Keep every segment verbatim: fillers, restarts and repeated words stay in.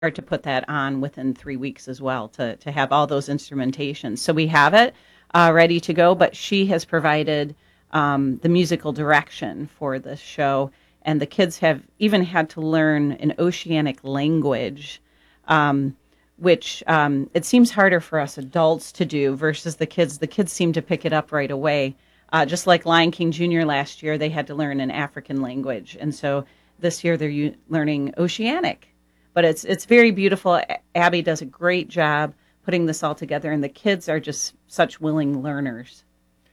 start to put that on within three weeks as well to to have all those instrumentations. So we have it uh, ready to go, but she has provided um, the musical direction for this show, and the kids have even had to learn an oceanic language, um, which um, it seems harder for us adults to do versus the kids. The kids seem to pick it up right away. Uh, just like Lion King Junior last year, they had to learn an African language, and so this year they're u- learning oceanic. But it's it's very beautiful. Abby does a great job putting this all together, and the kids are just such willing learners.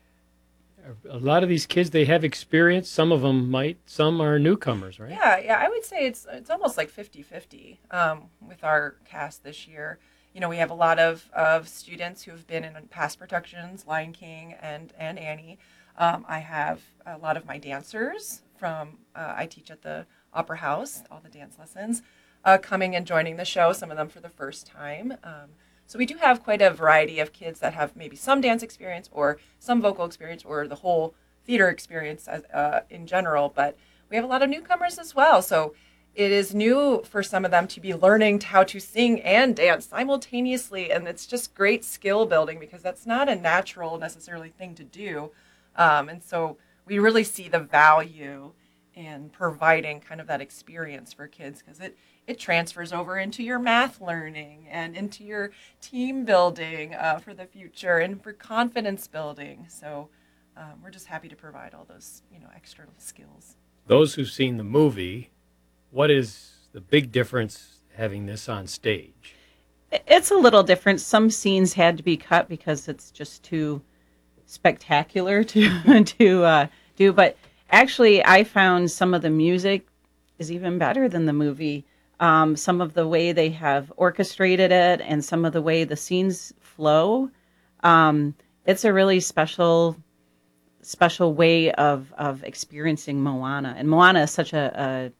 A lot of these kids, they have experience. Some of them might. Some are newcomers, right? Yeah, yeah. I would say it's it's almost like fifty-fifty um, with our cast this year. You know, we have a lot of, of students who have been in past productions, Lion King and, and Annie. Um, I have a lot of my dancers from, uh, I teach at the Opera House, all the dance lessons. Uh, coming and joining the show, some of them for the first time. Um, so we do have quite a variety of kids that have maybe some dance experience or some vocal experience or the whole theater experience as, uh, in general, but we have a lot of newcomers as well. So it is new for some of them to be learning how to sing and dance simultaneously, and it's just great skill building because that's not a natural necessarily thing to do. Um, and so we really see the value in providing kind of that experience for kids because it It transfers over into your math learning and into your team building uh, for the future and for confidence building. So um, we're just happy to provide all those, you know, extra skills. Those who've seen the movie, what is the big difference having this on stage? It's a little different. Some scenes had to be cut because it's just too spectacular to to uh, do. But actually, I found some of the music is even better than the movie. Um, some of the way they have orchestrated it and some of the way the scenes flow. Um, it's a really special, special way of, of experiencing Moana. And Moana is such a,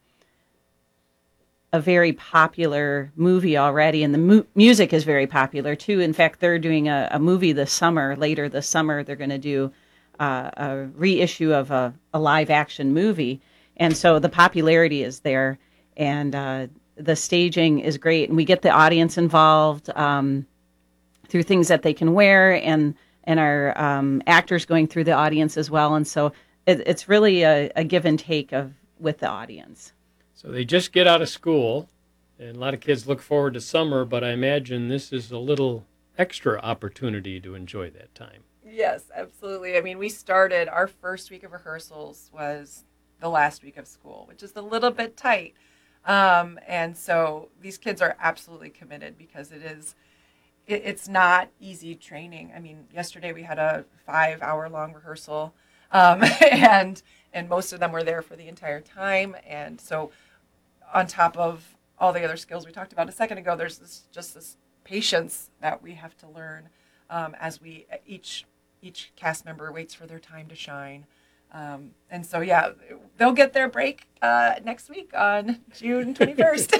a, a very popular movie already. And the mu- music is very popular too. In fact, they're doing a, a movie this summer, later this summer, they're going to do uh, a reissue of a, a live action movie. And so the popularity is there. And, uh, the staging is great, and we get the audience involved um, through things that they can wear, and and our um, actors going through the audience as well. And so it, it's really a, a give and take of with the audience. So they just get out of school, and a lot of kids look forward to summer, but I imagine this is a little extra opportunity to enjoy that time. Yes, absolutely. I mean, we started, our first week of rehearsals was the last week of school, which is a little bit tight. Um, and so these kids are absolutely committed because it is, it, it's not easy training. I mean, yesterday we had a five hour long rehearsal, um, and, and most of them were there for the entire time. And so on top of all the other skills we talked about a second ago, there's this, just this patience that we have to learn, um, as we, each, each cast member waits for their time to shine. Um, and so, yeah, they'll get their break uh, next week on June twenty-first.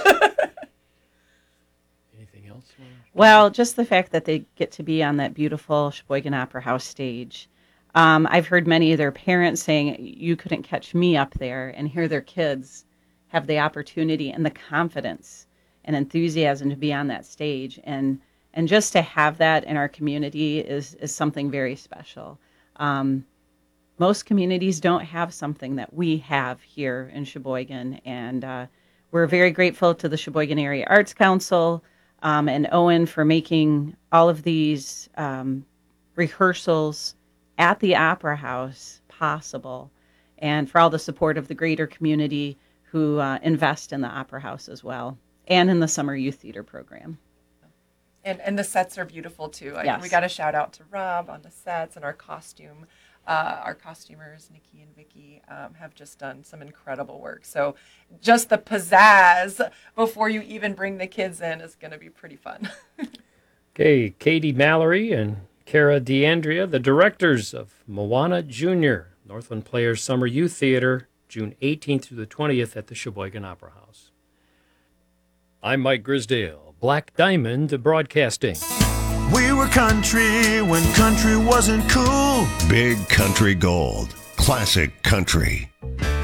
Anything else? Well, just the fact that they get to be on that beautiful Sheboygan Opera House stage. Um, I've heard many of their parents saying, you couldn't catch me up there, and hear their kids have the opportunity and the confidence and enthusiasm to be on that stage. And, and just to have that in our community is, is something very special. Um, Most communities don't have something that we have here in Sheboygan, and uh, we're very grateful to the Sheboygan Area Arts Council um, and Owen for making all of these um, rehearsals at the Opera House possible, and for all the support of the greater community who uh, invest in the Opera House as well, and in the Summer Youth Theater program. And and the sets are beautiful too. I, Yes. We got a shout out to Rob on the sets and our costume. Uh, our costumers, Nikki and Vicky, um, have just done some incredible work. So just the pizzazz before you even bring the kids in is going to be pretty fun. Okay, Katie Mallory and Kara DeAndrea, the directors of Moana Junior, Northland Players Summer Youth Theater, June eighteenth through the twentieth at the Sheboygan Opera House. I'm Mike Grisdale, Black Diamond Broadcasting. We were country when country wasn't cool. Big Country Gold. Classic country.